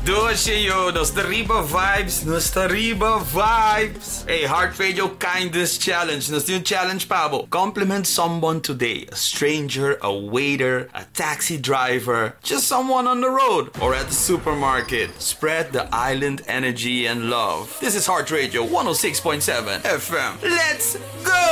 Nostariba vibes, Nostariba vibes. Hey, Heart Radio Kindness Challenge. Nos yung challenge pa bo. Compliment someone today. A stranger, a waiter, a taxi driver, just someone on the road or at the supermarket. Spread the island energy and love. This is Heart Radio 106.7 FM. Let's go!